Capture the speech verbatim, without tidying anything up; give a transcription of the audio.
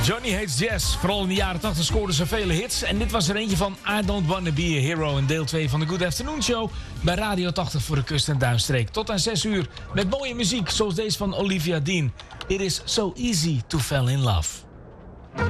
Johnny Hates Jazz. Vooral in de jaren tachtig scoorden ze vele hits. En dit was er eentje van I Don't Wanna Be a Hero in deel twee van de Good Afternoon Show bij Radio tachtig voor de Kust- en Duinstreek. Tot aan zes uur met mooie muziek zoals deze van Olivia Dean. It is so easy to fall in love.